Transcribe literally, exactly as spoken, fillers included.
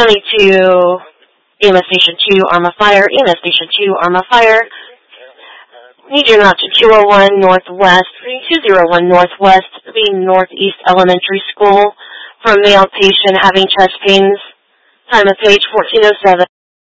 County two, E M S Station two, Arma Fire, E M S Station two, Arma Fire. Need you out to two oh one Northwest, two oh one Northwest, the Northeast Elementary School, for a male patient having chest pains. Time of page fourteen oh seven.